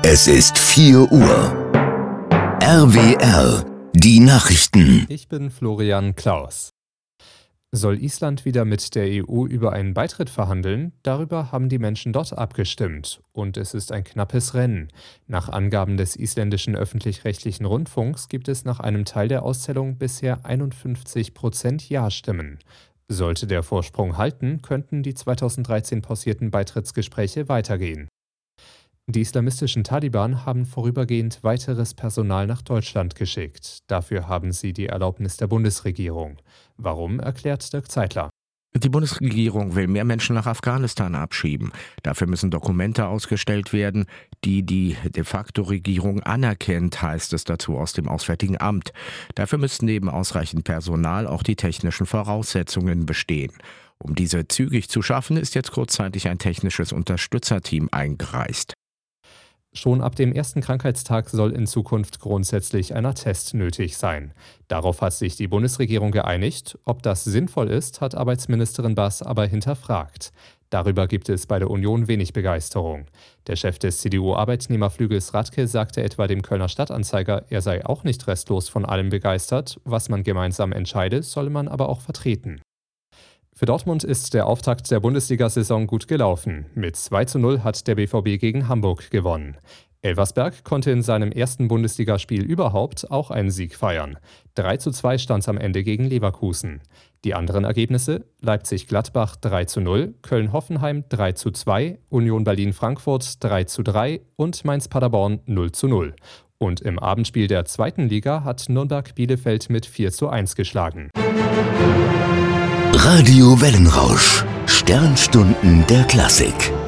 Es ist 4 Uhr. RWR, die Nachrichten. Ich bin Florian Klaus. Soll Island wieder mit der EU über einen Beitritt verhandeln? Darüber haben die Menschen dort abgestimmt. Und es ist ein knappes Rennen. Nach Angaben des isländischen öffentlich-rechtlichen Rundfunks gibt es nach einem Teil der Auszählung bisher 51% Ja-Stimmen. Sollte der Vorsprung halten, könnten die 2013 pausierten Beitrittsgespräche weitergehen. Die islamistischen Taliban haben vorübergehend weiteres Personal nach Deutschland geschickt. Dafür haben sie die Erlaubnis der Bundesregierung. Warum, erklärt Dirk Zeitler. Die Bundesregierung will mehr Menschen nach Afghanistan abschieben. Dafür müssen Dokumente ausgestellt werden, die die de facto Regierung anerkennt, heißt es dazu aus dem Auswärtigen Amt. Dafür müssten neben ausreichend Personal auch die technischen Voraussetzungen bestehen. Um diese zügig zu schaffen, ist jetzt kurzzeitig ein technisches Unterstützerteam eingereist. Schon ab dem ersten Krankheitstag soll in Zukunft grundsätzlich ein Attest nötig sein. Darauf hat sich die Bundesregierung geeinigt. Ob das sinnvoll ist, hat Arbeitsministerin Bass aber hinterfragt. Darüber gibt es bei der Union wenig Begeisterung. Der Chef des CDU-Arbeitnehmerflügels Radke sagte etwa dem Kölner Stadtanzeiger, er sei auch nicht restlos von allem begeistert. Was man gemeinsam entscheide, solle man aber auch vertreten. Für Dortmund ist der Auftakt der Bundesliga-Saison gut gelaufen. Mit 2:0 hat der BVB gegen Hamburg gewonnen. Elversberg konnte in seinem ersten Bundesligaspiel überhaupt auch einen Sieg feiern. 3:2 stand es am Ende gegen Leverkusen. Die anderen Ergebnisse: Leipzig-Gladbach 3:0, Köln-Hoffenheim 3:2, Union Berlin-Frankfurt 3:3 und Mainz-Paderborn 0:0. Und im Abendspiel der zweiten Liga hat Nürnberg Bielefeld mit 4:1 geschlagen. Radio Wellenrausch. Sternstunden der Klassik.